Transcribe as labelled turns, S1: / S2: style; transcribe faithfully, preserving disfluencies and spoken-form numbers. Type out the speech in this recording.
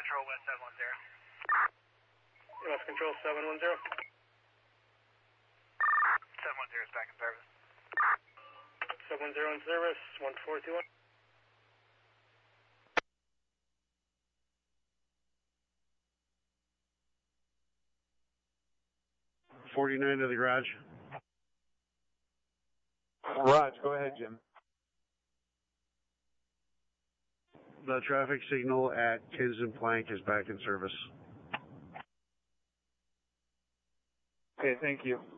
S1: Control West seven one zero.
S2: West Control seven one zero.
S1: seven one zero is back in service.
S2: seven one zero in service, one four two one.
S3: forty-nine to the garage.
S4: Raj, go ahead, Jim.
S3: The traffic signal at Kinston Plank is back in service.
S4: Okay, thank you.